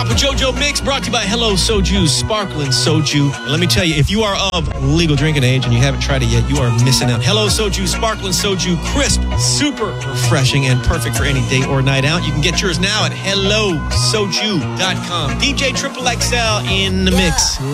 JoJo Mix brought to you by Hello Soju, sparkling soju. And let me tell you, if you are of legal drinking age and you haven't tried it yet, you are missing out. Hello Soju, sparkling soju, crisp, super refreshing, and perfect for any day or night out. You can get yours now at HelloSoju.com. DJ Triple XL in the mix.